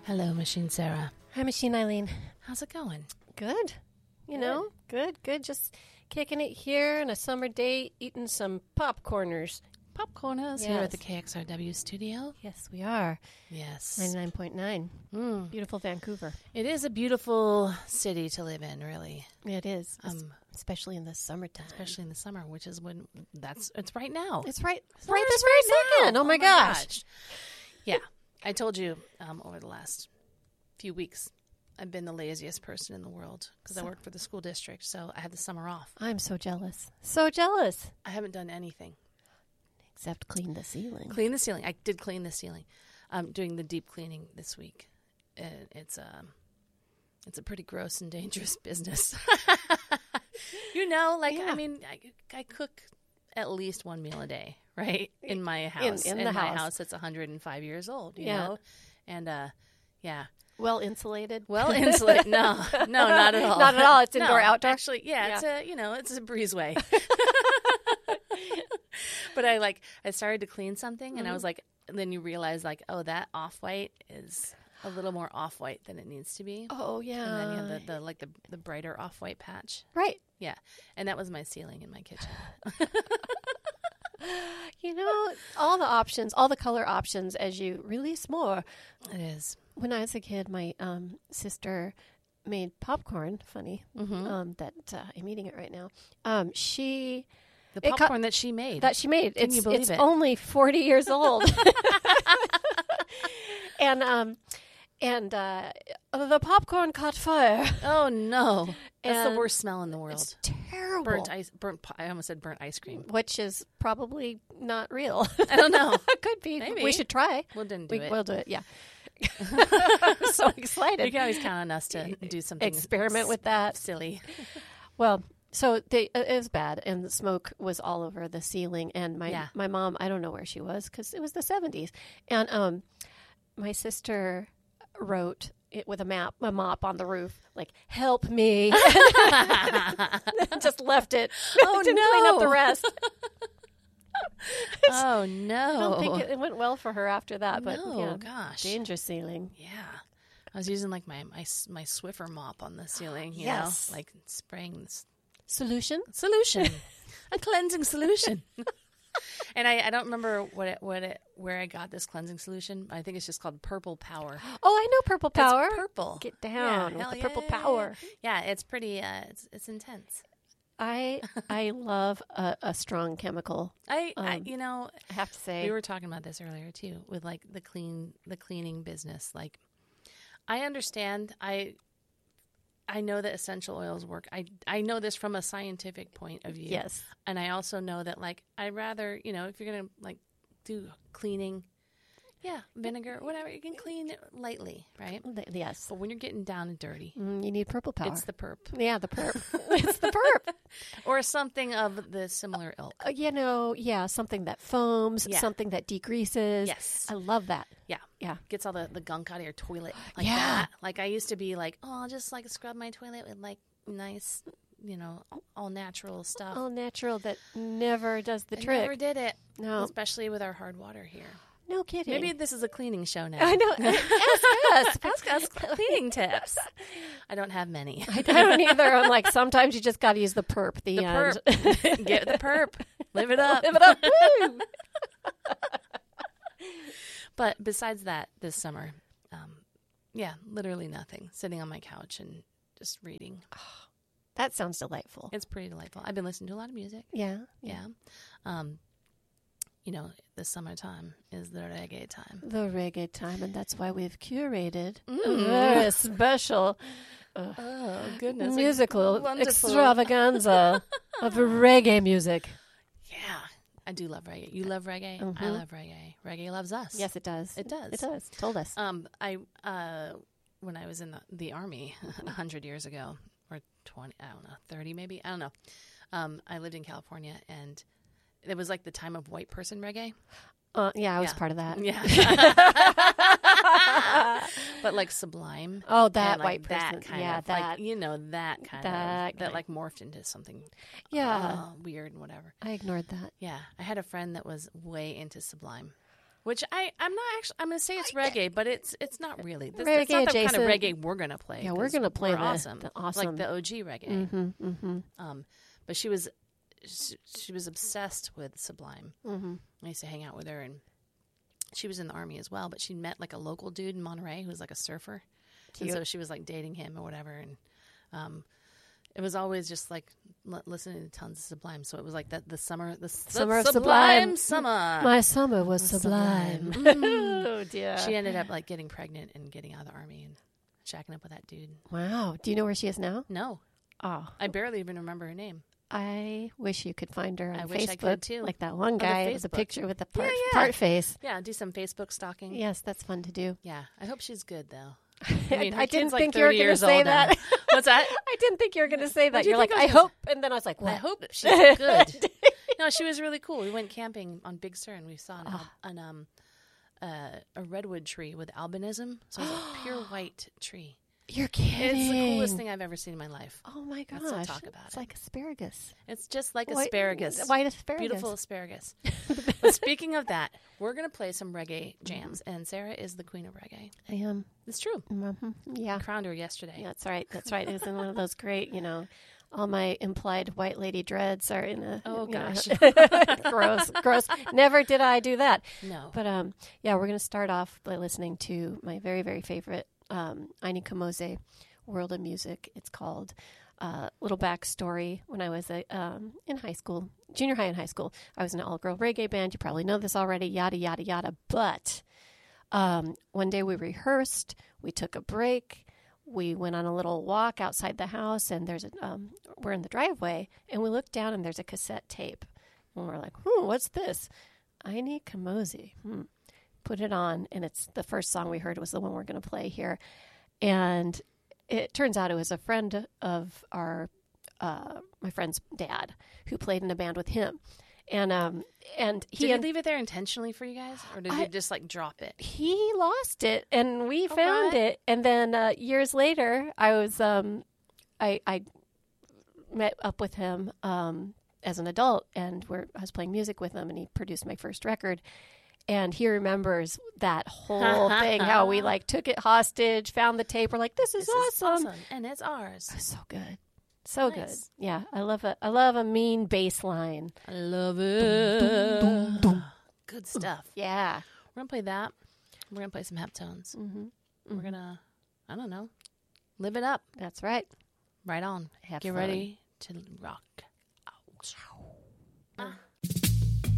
Hello, Machine Sarah. Hi, Machine Eileen. How's it going? Good. You know, good. Just kicking it here on a summer day, eating some popcorners. Popcorners here at the KXRW studio. Yes, we are. Yes. 99.9. Beautiful Vancouver. It is a beautiful city to live in, really. It is, especially in the summertime. Especially in the summer, which is when it's right now. It's right this very second. Oh my gosh. Yeah. I told you over the last few weeks, I've been the laziest person in the world because I work for the school district, so I had the summer off. I'm so jealous. So jealous. I haven't done anything. Except clean the ceiling. Clean the ceiling. I did clean the ceiling. I'm doing the deep cleaning this week. It's a pretty gross and dangerous business. I mean, I cook at least one meal a day, right? In my house. In my house. house, it's 105 years old, you know? And, yeah. Well insulated? Well insulated. No, not at all. Not at all. It's indoor, outdoor? Actually, it's a breezeway. But I started to clean something, and I was like, and then you realize, that off-white is a little more off-white than it needs to be. Oh, yeah. And then you have the brighter off-white patch. Right. Yeah. And that was my ceiling in my kitchen. You know, all the options, all the color options as you release more. It is. When I was a kid, my sister made popcorn, funny, that I'm eating it right now. The popcorn that she made. Can you believe it's it? only 40 years old. And the popcorn caught fire. Oh, no. That's the And worst smell in the world. It's terrible. I almost said burnt ice cream. Which is probably not real. I don't know. It could be. Maybe. We should try. We'll do it. We'll do it, yeah. I'm so excited. You can always count on us to do something. Experiment with that. Silly. Well, so it was bad, and the smoke was all over the ceiling. And my mom, I don't know where she was because it was the 70s. And my sister wrote it with a mop on the roof, like, help me. Just left it. Oh, Didn't no. clean up the rest. Oh, no. I don't think it went well for her after that. But No, gosh. Dangerous ceiling. Yeah. I was using my Swiffer mop on the ceiling, you Yes. know, spraying this Solution? a cleansing solution. And I don't remember where I got this cleansing solution. I think it's just called Purple Power. Oh, I know Purple Power. It's purple. Get down with the Purple Power. Yeah, it's pretty. It's intense. I love a strong chemical. I have to say, we were talking about this earlier too, with the cleaning business. Like, I understand. I know that essential oils work. I know this from a scientific point of view. Yes. And I also know that, I'd rather, if you're going to, do cleaning, vinegar, whatever, you can clean it lightly, right? Yes. But when you're getting down and dirty, you need Purple Power. it's the perp. Yeah, the perp. It's the perp. Or something of the similar ilk. Something that foams, Yeah. something that degreases. Yes. I love that. Yeah. Yeah. Gets all the gunk out of your toilet like Yeah. that. Like, I used to be like, I'll just scrub my toilet with nice, all natural stuff. All natural that never does the I trick. never did it. No. Especially with our hard water here. No kidding. Maybe this is a cleaning show now. I know. Ask us cleaning tips. I don't have many. I don't either. I'm like, sometimes you just got to use the perp. The end. Perp. Get the perp. Live it up. Live it up. Woo! But besides that, this summer, literally nothing. Sitting on my couch and just reading. That sounds delightful. It's pretty delightful. I've been listening to a lot of music. Yeah. Yeah. The summertime is the reggae time. The reggae time, and that's why we've curated a very special Oh, goodness. musical Wonderful. extravaganza of reggae music. Yeah. I do love reggae. You love reggae? Mm-hmm. I love reggae. Reggae loves us. Yes, it does. It does. It does. Told us. When I was in the Army 100 years ago, or 20, I don't know, 30 maybe, I don't know. I lived in California, and it was the time of white person reggae. I was part of that. Yeah. But Sublime. Oh, that and, white person. That kind Yeah, of, that. that kind that of, kind. morphed into something Yeah. weird and whatever. I ignored that. Yeah. I had a friend that was way into Sublime. Which I'm not actually. I'm going to say it's reggae, but it's not really. Reggae it's not the adjacent. kind of reggae we're going to play. Yeah, we're going to play awesome, awesome, like the OG reggae. But she was obsessed with Sublime. I used to hang out with her, and she was in the Army as well. But she met like a local dude in Monterey who was like a surfer, and so she was like dating him or whatever. And it was always just like listening to tons of Sublime. So it was like the summer of Sublime summer. My summer was sublime. Oh dear. She ended up like getting pregnant and getting out of the Army and shacking up with that dude. Wow. Do you know where she is now? No. Oh. I barely even remember her name. I wish you could find her on Facebook. Wish I could too. Like that one guy with the picture with the part face. Yeah, do some Facebook stalking. Yes, that's fun to do. Yeah, I hope she's good though. I didn't think you were going to say that. What's that? I didn't think you were going to say that. You're like, I hope. And then I was like, what? I hope she's good. No, she was really cool. We went camping on Big Sur and we saw a redwood tree with albinism. So it was a pure white tree. You're kidding. It's the coolest thing I've ever seen in my life. Oh my gosh. Let's talk about it's like asparagus. It's just like asparagus. White asparagus. Beautiful asparagus. But speaking of that, we're going to play some reggae jams. And Sarah is the queen of reggae. I am. It's true. Yeah. I crowned her yesterday. Yeah, that's right. That's right. It was in one of those great, all my implied white lady dreads are in a... Oh, gosh. Gross. Never did I do that. No. But, yeah, we're going to start off by listening to my very, very favorite Aini Kamoze, World of Music. It's called little backstory. When I was in high school, junior high and high school, I was in an all-girl reggae band. You probably know this already, yada, yada, yada. But one day we rehearsed. We took a break. We went on a little walk outside the house, and we're in the driveway, and we looked down, and there's a cassette tape. And we're like, what's this? Aini Kamoze. Put it on, and it's the first song we heard was the one we're going to play here. And it turns out it was a friend of my friend's dad who played in a band with him. And did he leave it there intentionally for you guys, or did he just like drop it? He lost it, and we found it. And then years later, I was I met up with him as an adult, and I was playing music with him, and he produced my first record. And he remembers that whole thing, how we like took it hostage, found the tape. We're like, this is awesome. And it's ours. It was so good. So good. Yeah, I love a mean bass line. I love it. Good stuff. Yeah. We're going to play that. We're going to play some Heptones. We're going to, I don't know, live it up. That's right. Right on. Have Get fun. ready to rock.